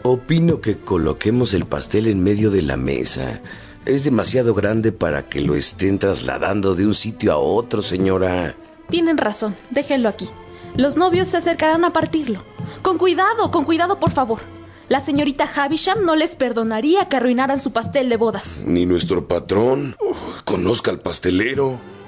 Opino que coloquemos el pastel en medio de la mesa. Es demasiado grande para que lo estén trasladando de un sitio a otro, señora. Tienen razón, déjenlo aquí. Los novios se acercarán a partirlo. Con cuidado, por favor. La señorita Havisham no les perdonaría que arruinaran su pastel de bodas. Ni nuestro patrón conozca al pastelero.